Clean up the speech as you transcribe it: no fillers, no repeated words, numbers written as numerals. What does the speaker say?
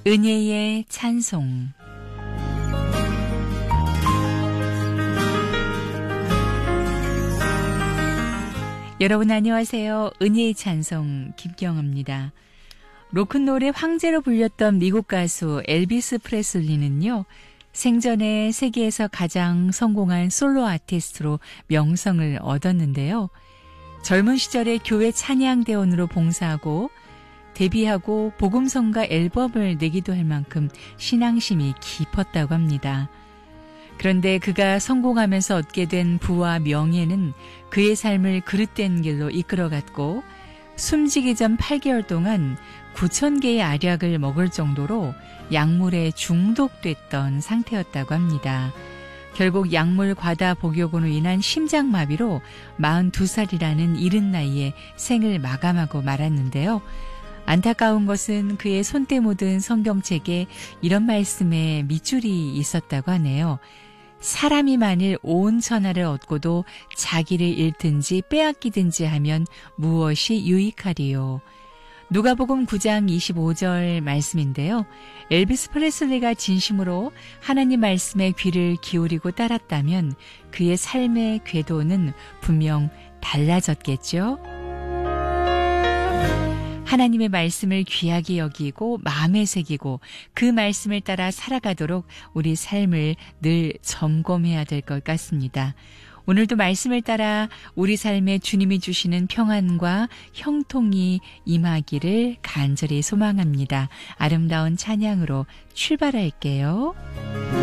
은혜의 찬송. 여러분 안녕하세요. 은혜의 찬송 김경아입니다. 로큰롤의 황제로 불렸던 미국 가수 엘비스 프레슬리는요, 생전에 세계에서 가장 성공한 솔로 아티스트로 명성을 얻었는데요. 젊은 시절에 교회 찬양대원으로 봉사하고 데뷔하고 복음성가 앨범을 내기도 할 만큼 신앙심이 깊었다고 합니다. 그런데 그가 성공하면서 얻게 된 부와 명예는 그의 삶을 그릇된 길로 이끌어갔고, 숨지기 전 8개월 동안 9,000개의 알약을 먹을 정도로 약물에 중독됐던 상태였다고 합니다. 결국 약물 과다 복용으로 인한 심장마비로 42살이라는 이른 나이에 생을 마감하고 말았는데요. 안타까운 것은 그의 손때 묻은 성경책에 이런 말씀에 밑줄이 있었다고 하네요. 사람이 만일 온 천하를 얻고도 자기를 잃든지 빼앗기든지 하면 무엇이 유익하리요. 누가복음 9장 25절 말씀인데요. 엘비스 프레슬리가 진심으로 하나님 말씀에 귀를 기울이고 따랐다면 그의 삶의 궤도는 분명 달라졌겠죠. 하나님의 말씀을 귀하게 여기고 마음에 새기고 그 말씀을 따라 살아가도록 우리 삶을 늘 점검해야 될 것 같습니다. 오늘도 말씀을 따라 우리 삶에 주님이 주시는 평안과 형통이 임하기를 간절히 소망합니다. 아름다운 찬양으로 출발할게요.